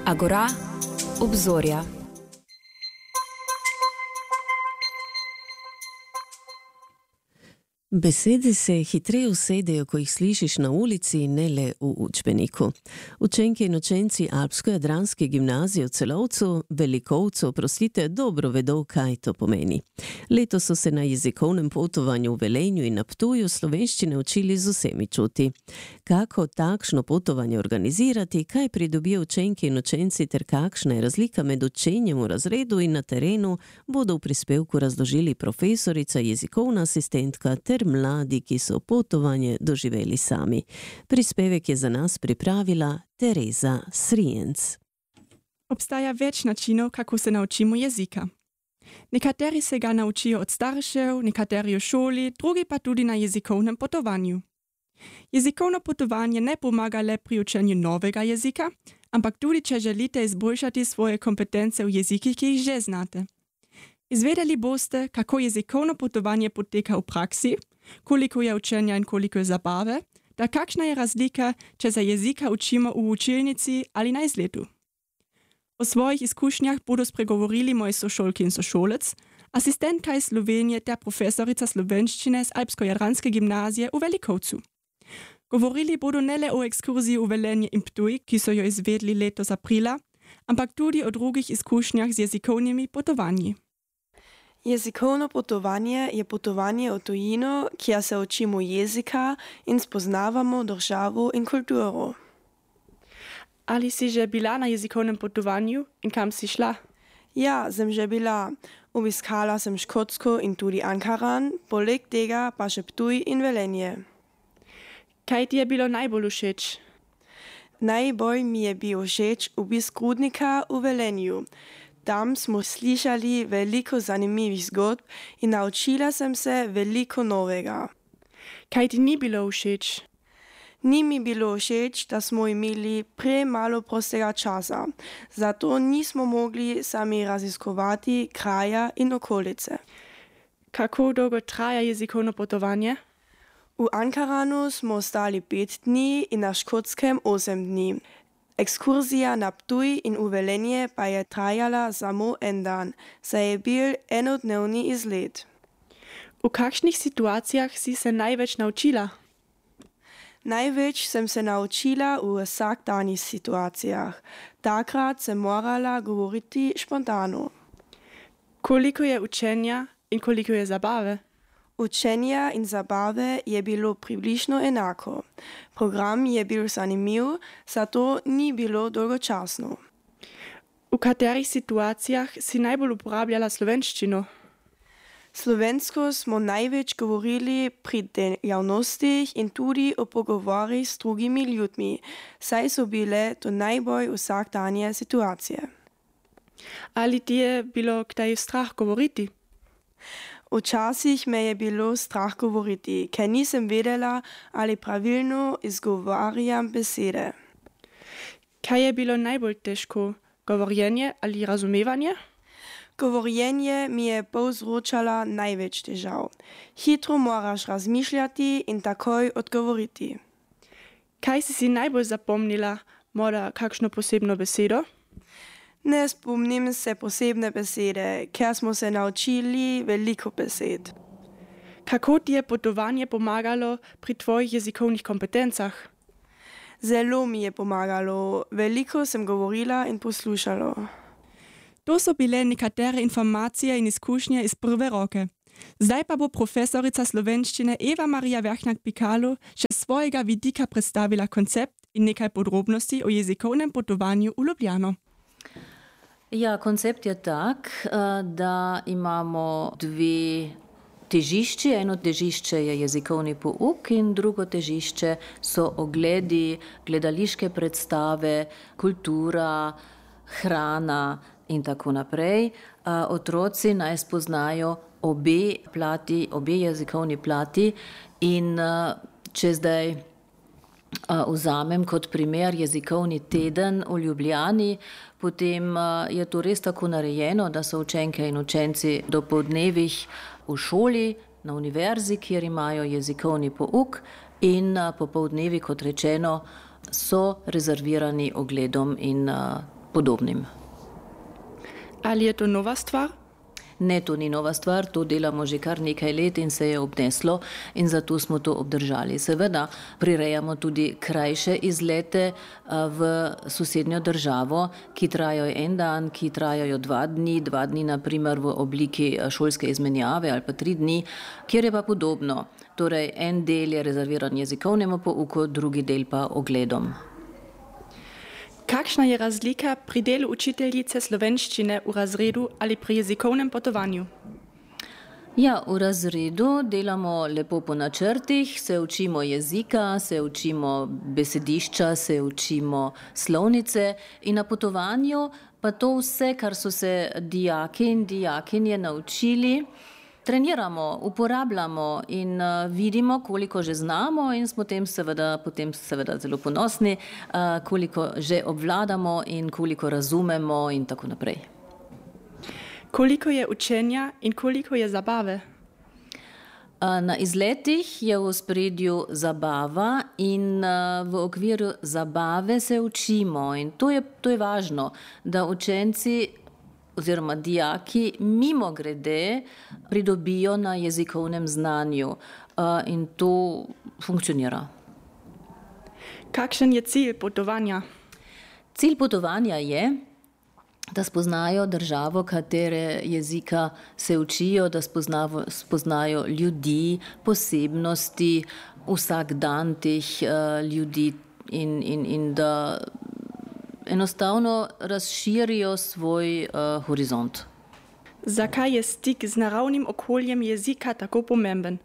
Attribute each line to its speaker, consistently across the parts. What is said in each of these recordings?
Speaker 1: Agora, obzorja.
Speaker 2: Besede se hitreje usedejo, ko jih slišiš na ulici, ne le v učbeniku. Učenke in učenci Alpsko-Jadranske gimnazije v Celovcu, Velikovcu, dobro vedo, kaj to pomeni. Letos so se na jezikovnem potovanju v Velenju in na Ptuju slovenščine učili z vsemi čuti. Kako takšno potovanje organizirati, kaj pridobijo učenke in učenci ter kakšna je razlika med učenjem v razredu in na terenu, bodo v prispevku razložili profesorica, jezikovna asistentka ter mladi, ki so potovanje doživeli sami. Prispevek je za nas pripravila Tereza Srijenc.
Speaker 3: Obstaja več načinov, kako se naučimo jezika. Nekateri se ga naučijo od staršev, nekateri v šoli, drugi pa tudi na jezikovnem potovanju. Jezikovno potovanje ne pomaga le pri učenju novega jezika, ampak tudi, če želite izboljšati svoje kompetence v jezikih, ki jih že znate. Izvedeli boste, kako jezikovno potovanje poteka v praksi, koliko je učenja in koliko je zabave, da kakšna je razlika, če se jezika učimo v učilnici ali na izletu. O svojih izkušnjah bodo spregovorili moji sošolki in sošolec, asistentka iz Slovenije ter profesorica slovenščine z Alpsko-Jadranske gimnazije v Velikovcu. Govorili bodo ne le o ekskurziji v Velenje in Ptuj, ki so jo izvedli letos aprila, ampak tudi o drugih izkušnjah z jezikovnimi potovanji.
Speaker 4: Jezikovno potovanje je potovanje v tujino, kjer se učimo jezika in spoznavamo državo in kulturo.
Speaker 3: Ali si že bila na jezikovnem potovanju in kam si šla?
Speaker 4: Ja, sem že bila. Obiskala sem Škotsko in tudi Ankaran, poleg tega pa še Ptuj in Velenje.
Speaker 3: Kaj ti je bilo najbolj všeč?
Speaker 4: Najbolj mi je bil všeč obisk rudnika v Velenju. Tam smo slišali veliko zanimivih zgodb in naučila sem se veliko novega.
Speaker 3: Kaj ti ni bilo všeč?
Speaker 4: Ni mi bilo všeč, da smo imeli premalo prostega časa, zato nismo mogli sami raziskovati kraja in okolice.
Speaker 3: Kako dolgo traja jezikovno potovanje?
Speaker 4: V Ankaranu smo ostali 5 dni in na Škotskem 8 dni. Ekskurzija na Ptuj in v Velenje pa je trajala samo en dan, saj je bil enodnevni izlet.
Speaker 3: V kakšnih situacijah si se največ naučila?
Speaker 4: Največ sem se naučila v vsakdanjih situacijah. Takrat sem morala govoriti spontano.
Speaker 3: Koliko je učenja in koliko je zabave?
Speaker 4: Učenja in zabave je bilo približno enako. Program je bil zanimiv, zato ni bilo dolgočasno.
Speaker 3: V katerih situacijah si najbolj uporabljala slovenščino?
Speaker 4: Slovensko smo največ govorili pri dejavnostih in tudi o pogovorih s drugimi ljudmi, saj so bile to najbolj vsakdanje situacije.
Speaker 3: Ali ti je bilo kdaj strah govoriti?
Speaker 4: Včasih me je bilo strah govoriti, ker nisem vedela, ali pravilno izgovarjam besede.
Speaker 3: Kaj je bilo najbolj težko, govorjenje ali razumevanje?
Speaker 4: Govorjenje mi je povzročalo največ težav. Hitro moraš razmišljati in takoj odgovoriti.
Speaker 3: Kaj si najbolj zapomnila, morda kakšno posebno besedo?
Speaker 4: Ne spomnim se posebne besede, ker smo se naučili veliko besed.
Speaker 3: Kako ti je potovanje pomagalo pri tvojih jezikovnih kompetencah?
Speaker 4: Zelo mi je pomagalo, veliko sem govorila in poslušala.
Speaker 3: To so bile nekatere informacije in izkušnje iz prve roke. Zdaj pa bo profesorica slovenščine Eva Marija Verhnjak-Pikalo še svojega vidika predstavila koncept in nekaj podrobnosti o jezikovnem potovanju v Ljubljano.
Speaker 5: Ja, koncept je tak, da imamo dve težišči. Eno težišče je jezikovni pouk in drugo težišče so ogledi, gledališke predstave, kultura, hrana in tako naprej. Otroci naj spoznajo obe jezikovni plati in če zdaj vzamem kot primer jezikovni teden v Ljubljani, potem je to res tako narejeno, da so učenke in učenci dopoldnevih v šoli, na univerzi, kjer imajo jezikovni pouk, in popoldnevi, kot rečeno, so rezervirani ogledom in podobnim.
Speaker 3: Ali je to nova stvar?
Speaker 5: Ne, to ni nova stvar, to delamo že kar nekaj let in se je obneslo in zato smo to obdržali. Seveda prirejamo tudi krajše izlete v sosednjo državo, ki trajajo en dan, ki trajajo 2 dni naprimer v obliki šolske izmenjave ali pa 3 dni, kjer je pa podobno. Torej, en del je rezerviran jezikovnemu pouku, drugi del pa ogledom.
Speaker 3: Kakšna je razlika pri delu učiteljice slovenščine v razredu ali pri jezikovnem potovanju?
Speaker 5: Ja, v razredu delamo lepo po načrtih, se učimo jezika, se učimo besedišča, se učimo slovnice in na potovanju pa to vse, kar so se dijaki in dijakinje naučili, treniramo, uporabljamo in vidimo, koliko že znamo in smo potem seveda zelo ponosni, koliko že obvladamo in koliko razumemo in tako naprej.
Speaker 3: Koliko je učenja in koliko je zabave?
Speaker 5: Na izletih je v ospredju zabava in v okviru zabave se učimo in to je važno, da učenci oziroma dijaki mimogrede pridobijo na jezikovnem znanju in to funkcionira.
Speaker 3: Kakšen je cilj potovanja?
Speaker 5: Cilj potovanja je, da spoznajo državo, katere jezika se učijo, da spoznajo ljudi, posebnosti, vsak dan teh ljudi in da enostavno razširijo svoj horizont.
Speaker 3: Zakaj je stik z naravnim okoljem jezika tako pomemben?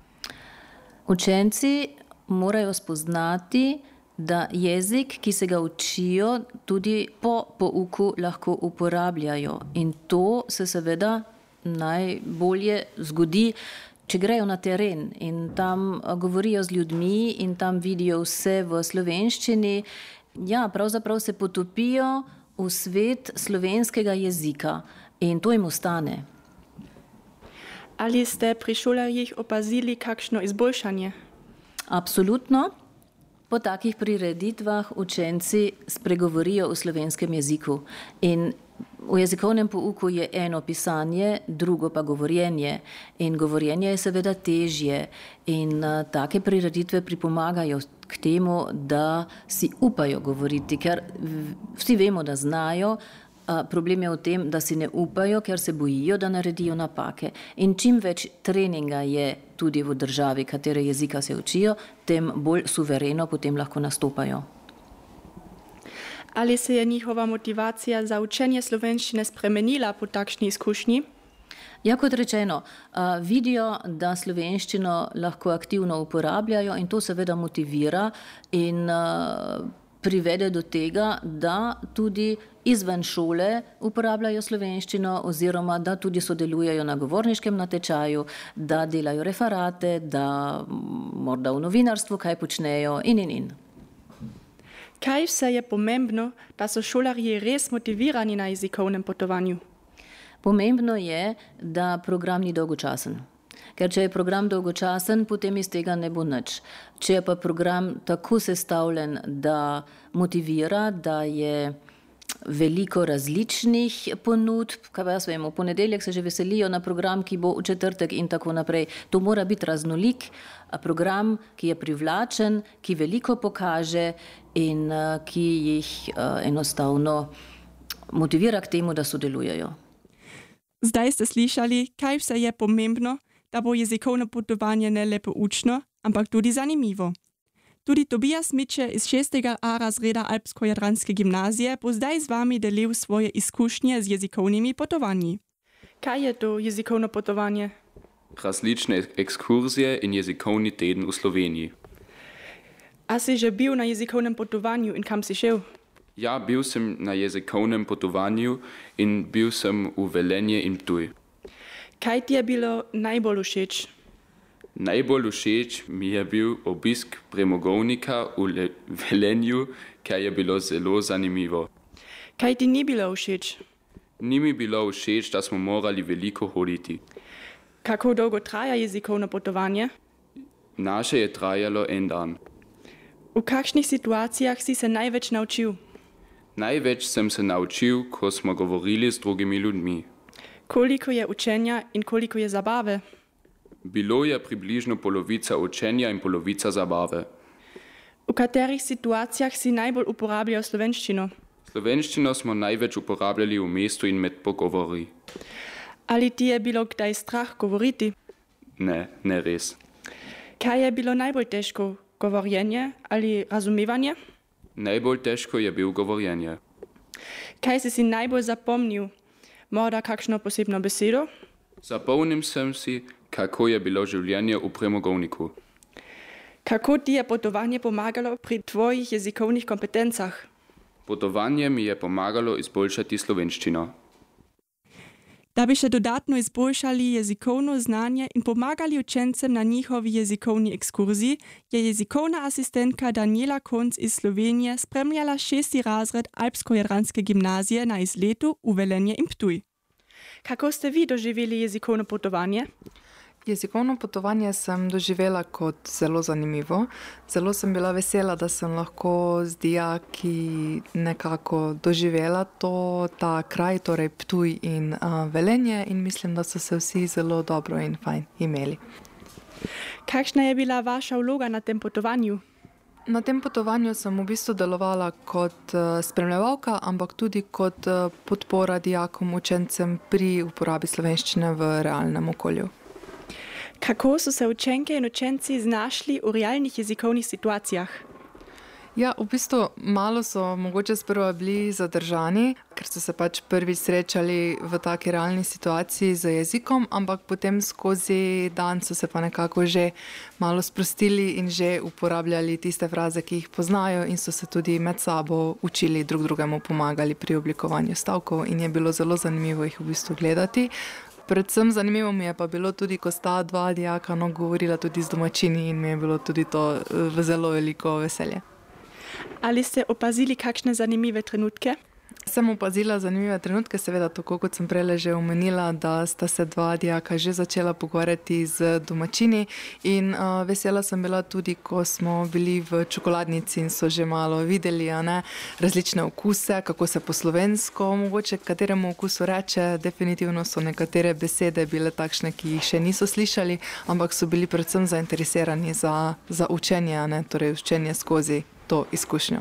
Speaker 5: Učenci morajo spoznati, da jezik, ki se ga učijo, tudi po pouku lahko uporabljajo. In to se seveda najbolje zgodi, če grejo na teren in tam govorijo z ljudmi in tam vidijo vse v slovenščini. Ja, pravzaprav se potopijo v svet slovenskega jezika in to jim ostane.
Speaker 3: Ali ste pri šolarjih opazili kakšno izboljšanje?
Speaker 5: Absolutno. Po takih prireditvah učenci spregovorijo v slovenskem jeziku in v jezikovnem pouku je eno pisanje, drugo pa govorjenje in govorjenje je seveda težje in take prireditve pripomagajo k temu, da si upajo govoriti, ker vsi vemo, da znajo. Problem je v tem, da si ne upajo, ker se bojijo, da naredijo napake. In čim več treninga je tudi v državi, katere jezika se učijo, tem bolj suvereno potem lahko nastopajo.
Speaker 3: Ali se je njihova motivacija za učenje slovenščine spremenila po takšni izkušnji?
Speaker 5: Ja, kot rečeno, vidijo, da slovenščino lahko aktivno uporabljajo in to seveda motivira in privede do tega, da tudi izven šole uporabljajo slovenščino oziroma da tudi sodelujejo na govorniškem natečaju, da delajo referate, da morda v novinarstvu kaj počnejo in.
Speaker 3: Kaj vse je pomembno, da so šolarji res motivirani na jezikovnem potovanju?
Speaker 5: Pomembno je, da program ni dolgočasen. Ker če je program dolgočasen, potem iz tega ne bo nič. Če je pa program tako sestavljen, da motivira, da je veliko različnih ponudb, kaj pa jaz vem, v ponedeljek se že veselijo na program, ki bo v četrtek in tako naprej. To mora biti raznolik program, ki je privlačen, ki veliko pokaže in ki jih enostavno motivira k temu, da sodelujejo.
Speaker 3: Zdaj ste slišali, kaj vse je pomembno, da bo jezikovno potovanje ne le poučno, ampak tudi zanimivo. Tudi Tobias Miče iz 6. A razreda Alpsko-Jadranske gimnazije bo zdaj z vami delil svoje izkušnje z jezikovnimi potovanji. Kaj je to jezikovno potovanje?
Speaker 6: Različne ekskurzije in jezikovni teden v Sloveniji.
Speaker 3: A si že bil na jezikovnem potovanju in kam si šel?
Speaker 6: Ja, bil sem na jezikovnem potovanju in bil sem v Velenje in Ptuj.
Speaker 3: Kaj ti je bilo najbolj všeč?
Speaker 6: Najbolj všeč mi je bil obisk premogovnika v Velenju, ker je bilo zelo zanimivo.
Speaker 3: Kaj ti ni bilo všeč?
Speaker 6: Ni mi bilo všeč, da smo morali veliko hoditi.
Speaker 3: Kako dolgo traja jezikovno potovanje?
Speaker 6: Naše je trajalo en dan.
Speaker 3: V kakšnih situacijah si se največ naučil?
Speaker 6: Največ sem se naučil, ko smo govorili z drugimi ljudmi.
Speaker 3: Koliko je učenja in koliko je zabave?
Speaker 6: Bilo je približno polovica učenja in polovica zabave.
Speaker 3: V katerih situacijah si najbolj uporabljal slovenščino?
Speaker 6: Slovenščino smo največ uporabljali v mestu in med pogovori.
Speaker 3: Ali ti je bilo kdaj strah govoriti?
Speaker 6: Ne, ne res.
Speaker 3: Kaj je bilo najbolj težko? Govorjenje ali razumevanje?
Speaker 6: Najbolj težko je bil govorjenje.
Speaker 3: Kaj si najbolj zapomnil? Morda kakšno posebno besedo?
Speaker 6: Zapomnim sem si, kako je bilo življenje v premogovniku.
Speaker 3: Kako ti je potovanje pomagalo pri tvojih jezikovnih kompetencah?
Speaker 6: Potovanje mi je pomagalo izboljšati slovenščino.
Speaker 3: Da bi še dodatno izboljšali jezikovno znanje in pomagali učencem na njihovi jezikovni ekskurziji, je jezikovna asistentka Daniela Konc iz Slovenije spremljala 6. razred Alpsko-Jadranske gimnazije na izletu v Velenje in Ptuj. Kako ste vi doživeli jezikovno potovanje?
Speaker 7: Jezikovno potovanje sem doživela kot zelo zanimivo. Zelo sem bila vesela, da sem lahko z dijaki nekako doživela ta kraj, torej Ptuj in Velenje, in mislim, da so se vsi zelo dobro in fajn imeli.
Speaker 3: Kakšna je bila vaša vloga na tem potovanju?
Speaker 7: Na tem potovanju sem v bistvu delovala kot spremljevalka, ampak tudi kot podpora dijakom, učencem pri uporabi slovenščine v realnem okolju.
Speaker 3: Kako so se učenke in učenci znašli v realnih jezikovnih situacijah?
Speaker 7: Ja, v bistvu malo so mogoče sprva bili zadržani, ker so se pač prvi srečali v taki realni situaciji z jezikom, ampak potem skozi dan so se pa nekako že malo sprostili in že uporabljali tiste fraze, ki jih poznajo, in so se tudi med sabo učili, drug drugemu pomagali pri oblikovanju stavkov, in je bilo zelo zanimivo jih v bistvu gledati. Predvsem zanimivo mi je pa bilo tudi, ko sta dva dijaka govorila tudi z domačini, in mi je bilo tudi to zelo veliko veselje.
Speaker 3: Ali ste opazili kakšne zanimive trenutke?
Speaker 7: Sem opazila zanimive trenutke, seveda tako kot sem prej že omenila, da sta se dva dijaka že začela pogovarjati z domačini, in vesela sem bila tudi, ko smo bili v čokoladnici in so že malo videli različne okuse, kako se po slovensko mogoče kateremu okusu reče. Definitivno so nekatere besede bile takšne, ki jih še niso slišali, ampak so bili predvsem zainteresirani za učenje, torej učenje skozi to izkušnjo.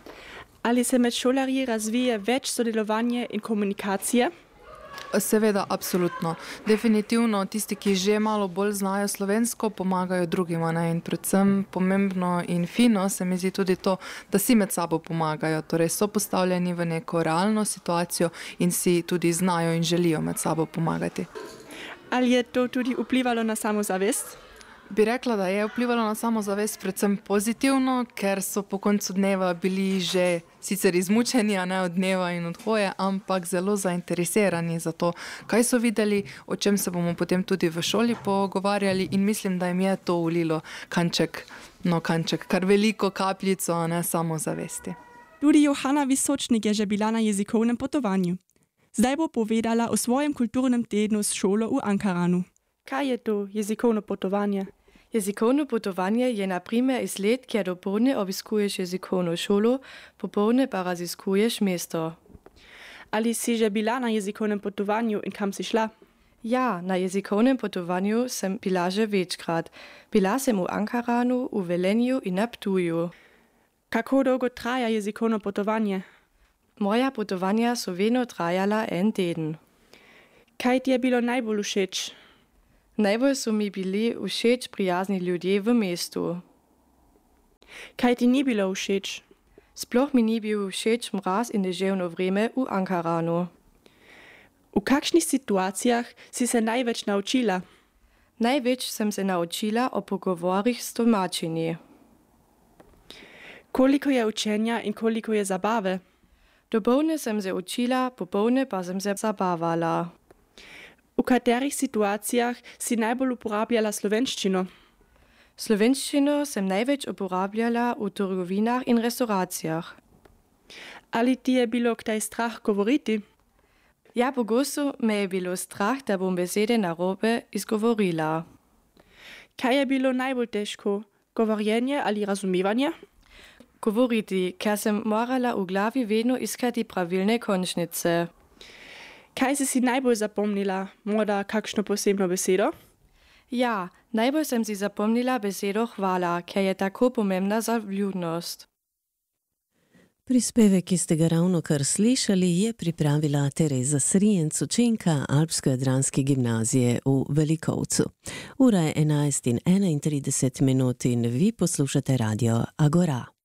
Speaker 3: Ali se med šolarji razvije več sodelovanja in komunikacije?
Speaker 7: Seveda, absolutno. Definitivno tisti, ki že malo bolj znajo slovensko, pomagajo drugima, in predvsem pomembno in fino se mi zdi tudi to, da si med sabo pomagajo, torej so postavljeni v neko realno situacijo in si tudi znajo in želijo med sabo pomagati.
Speaker 3: Ali je to tudi vplivalo na samozavest?
Speaker 7: Bi rekla, da je vplivalo na samozavest predvsem pozitivno, ker so po koncu dneva bili že sicer izmučeni od dneva in od hoje, ampak zelo zainteresirani za to, kaj so videli, o čem se bomo potem tudi v šoli pogovarjali, in mislim, da jim je to vlilo kanček, kar veliko kapljico samozavesti.
Speaker 3: Tudi Johana Visočnik je že bila na jezikovnem potovanju. Zdaj bo povedala o svojem kulturnem tednu s šolo v Ankaranu. Kaj je to jezikovno potovanje?
Speaker 8: Jezikovno potovanje je na primer izlet, kjer dopoldne obiskuješ jezikovno šolo, popoldne pa raziskuješ mesto.
Speaker 3: Ali si že bila na jezikovnem potovanju in kam si šla?
Speaker 8: Ja, na jezikovnem potovanju sem bila že večkrat. Bila sem v Ankaranu, v Velenju in na Ptuju.
Speaker 3: Kako dolgo traja jezikovno potovanje?
Speaker 8: Moja potovanja so vedno trajala en teden.
Speaker 3: Kaj ti je bilo najbolj všeč?
Speaker 8: Najbolj so mi bili všeč prijazni ljudje v mestu.
Speaker 3: Kaj ti ni bilo všeč?
Speaker 8: Sploh mi ni bil všeč mraz in deževno vreme v Ankaranu.
Speaker 3: V kakšnih situacijah si se največ naučila?
Speaker 8: Največ sem se naučila o pogovorih s tolmačini.
Speaker 3: Koliko je učenja in koliko je zabave?
Speaker 8: Dopoldne sem se učila, popoldne pa sem se zabavala.
Speaker 3: V katerih situacijah si najbolj uporabljala slovenščino?
Speaker 8: Slovenščino sem največ uporabljala v trgovinah in restauracijah.
Speaker 3: Ali ti je bilo kdaj strah govoriti?
Speaker 8: Ja, pogosto me je bilo strah, da bom besede narobe izgovorila.
Speaker 3: Kaj je bilo najbolj težko? Govorjenje ali razumevanje?
Speaker 8: govoriti, ker sem morala v glavi vedno iskati pravilne končnice.
Speaker 3: Kaj si najbolj zapomnila? Morda kakšno posebno besedo?
Speaker 8: Ja, najbolj sem si zapomnila besedo hvala, ker je tako pomembna za vljudnost.
Speaker 2: Prispevek, ki ste ga ravnokar slišali, je pripravila Tereza Srijenc, učenka Alpsko-Jadranske gimnazije v Velikovcu. Ura je 11:31 in vi poslušate radio Agora.